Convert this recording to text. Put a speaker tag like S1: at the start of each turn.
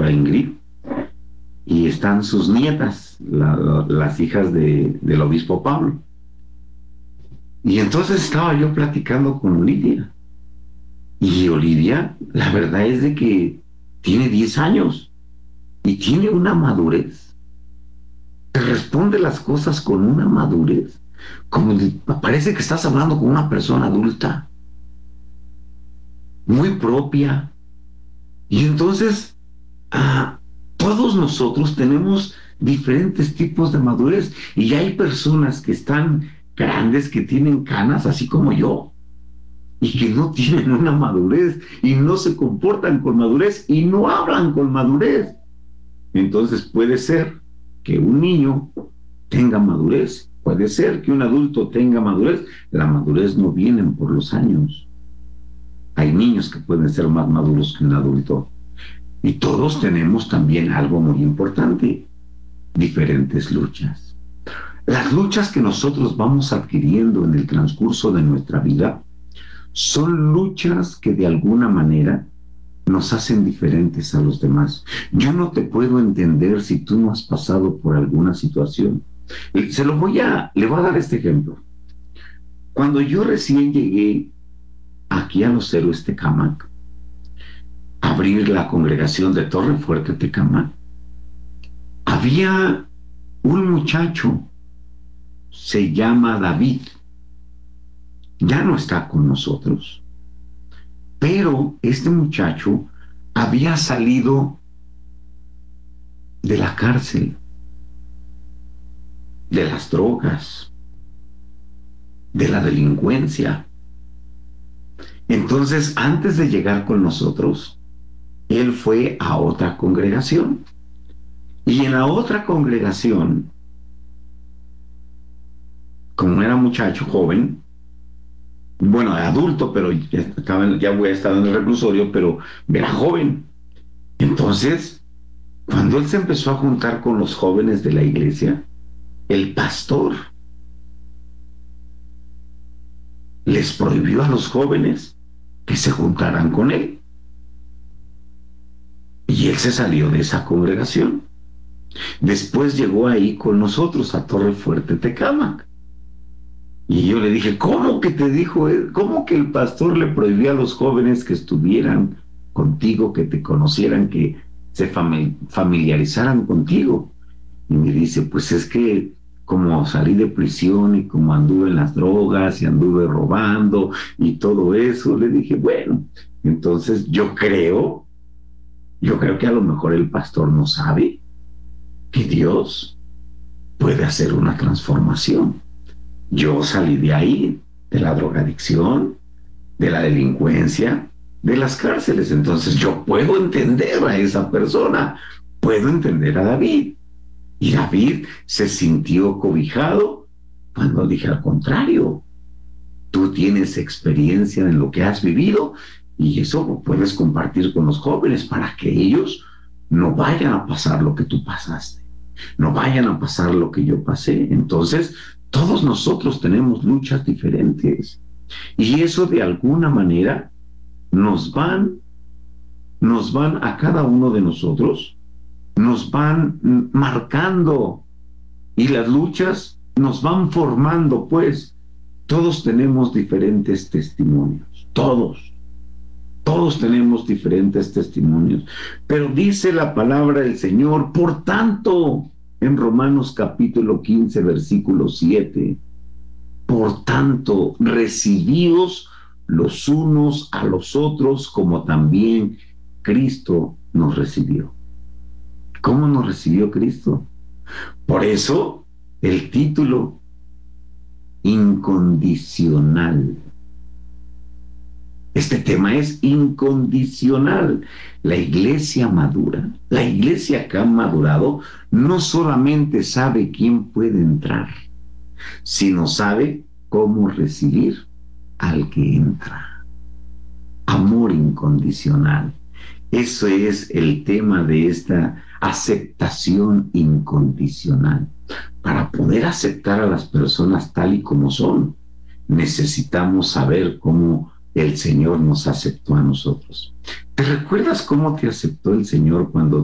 S1: pastora Ingrid, y están sus nietas, las hijas del obispo Pablo. Y entonces estaba yo platicando con Olivia. Y Olivia, la verdad es de que tiene 10 años y tiene una madurez. Te responde las cosas con una madurez. Parece que estás hablando con una persona adulta, muy propia. Y entonces, todos nosotros tenemos diferentes tipos de madurez. Y hay personas que están grandes, que tienen canas, así como yo, y que no tienen una madurez y no se comportan con madurez y no hablan con madurez. Entonces puede ser que un niño tenga madurez, puede ser que un adulto tenga madurez. La madurez no viene por los años. Hay niños que pueden ser más maduros que un adulto. Y todos tenemos también algo muy importante: diferentes luchas. Las luchas que nosotros vamos adquiriendo en el transcurso de nuestra vida son luchas que de alguna manera nos hacen diferentes a los demás. Yo no te puedo entender si tú no has pasado por alguna situación. Le voy a dar este ejemplo. Cuando yo recién llegué aquí a los Héroes Tecámac, a abrir la congregación de Torre Fuerte Tecámac, había un muchacho, se llama David, ya no está con nosotros, pero este muchacho había salido de la cárcel, de las drogas, de la delincuencia. Entonces, antes de llegar con nosotros, él fue a otra congregación. Y en la otra congregación, como era muchacho joven, bueno, adulto, pero ya voy a estar en el reclusorio, pero era joven. Entonces, cuando él se empezó a juntar con los jóvenes de la iglesia, el pastor les prohibió a los jóvenes que se juntaran con él. Y él se salió de esa congregación. Después llegó ahí con nosotros a Torre Fuerte Tecámac. Y yo le dije, ¿cómo que te dijo él? ¿Cómo que el pastor le prohibió a los jóvenes que estuvieran contigo, que te conocieran, que se familiarizaran contigo? Y me dice, pues es que como salí de prisión y como anduve en las drogas y anduve robando y todo eso, le dije, bueno, entonces yo creo que a lo mejor el pastor no sabe que Dios puede hacer una transformación. Yo salí de ahí, de la drogadicción, de la delincuencia, de las cárceles. Entonces yo puedo entender a esa persona, puedo entender a David. Y David se sintió cobijado cuando dije, al contrario, tú tienes experiencia en lo que has vivido y eso lo puedes compartir con los jóvenes para que ellos no vayan a pasar lo que tú pasaste, no vayan a pasar lo que yo pasé. Entonces, todos nosotros tenemos luchas diferentes y eso de alguna manera nos van a cada uno de nosotros, nos van marcando y las luchas nos van formando, pues todos tenemos diferentes testimonios, todos tenemos diferentes testimonios, pero dice la palabra del Señor, por tanto, en Romanos capítulo 15, versículo 7, por tanto, recibíos los unos a los otros como también Cristo nos recibió. ¿Cómo nos recibió Cristo? Por eso, el título, incondicional. Este tema es incondicional. La iglesia madura, la iglesia que ha madurado, no solamente sabe quién puede entrar, sino sabe cómo recibir al que entra. Amor incondicional. Eso es el tema de esta aceptación incondicional. Para poder aceptar a las personas tal y como son, necesitamos saber cómo el Señor nos aceptó a nosotros. ¿Te recuerdas cómo te aceptó el Señor cuando